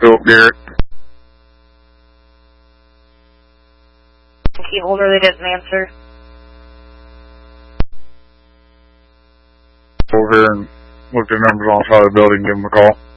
Philip Garrett. Key holder, they didn't answer. Over here and look at the numbers on the side of the building, give them a call.